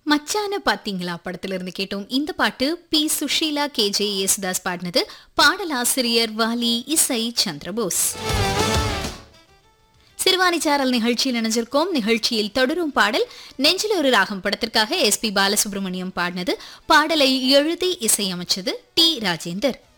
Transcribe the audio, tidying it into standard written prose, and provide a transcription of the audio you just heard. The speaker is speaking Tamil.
மச்சான பாத்தீங்களா படத்துல இருந்து கேட்டோம். இந்த பாட்டு பி சுஷீலா, KJ யேசுதாஸ் பாடினது. பாடலாசிரியர் வாலி, இசை சந்திரபோஸ். சிறுவாணி சாரல் நிகழ்ச்சியில் இணைஞ்சிருக்கோம். நிகழ்ச்சியில் தொடரும் பாடல் நெஞ்சில் ஒரு ராகம் படத்திற்காக SP பாலசுப்ரமணியம் பாடினது. பாடலை எழுதி இசையமைச்சது T ராஜேந்தர்.